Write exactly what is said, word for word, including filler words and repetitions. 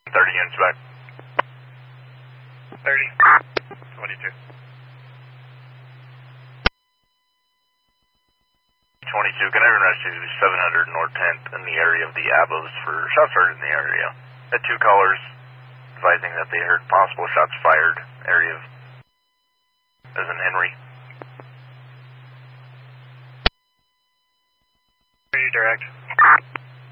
thirty units back. thirty. twenty-two. twenty-two, can I run to seven hundred North tenth in the area of the Abos for shots heard in the area? Had two callers advising that they heard possible shots fired, area of, as in Henry.